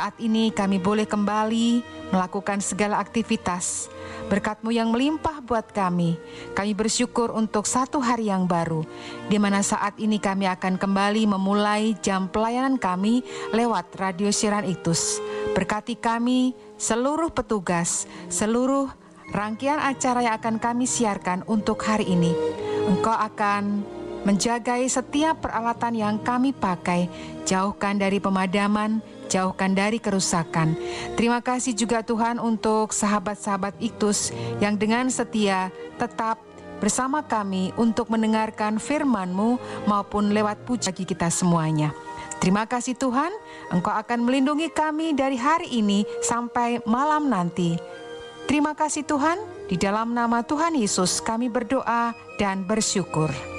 saat ini kami boleh kembali melakukan segala aktivitas. Berkat-Mu yang melimpah buat kami. Kami bersyukur untuk satu hari yang baru, di mana saat ini kami akan kembali memulai jam pelayanan kami lewat radio siaran IKTUS. Berkati kami, seluruh petugas, seluruh rangkaian acara yang akan kami siarkan untuk hari ini. Engkau akan menjagai setiap peralatan yang kami pakai, jauhkan dari pemadaman, jauhkan dari kerusakan. Terima kasih juga Tuhan untuk sahabat-sahabat IKTUS yang dengan setia tetap bersama kami untuk mendengarkan firman-Mu maupun lewat puji bagi kita semuanya. Terima kasih Tuhan, Engkau akan melindungi kami dari hari ini sampai malam nanti. Terima kasih Tuhan, di dalam nama Tuhan Yesus kami berdoa dan bersyukur.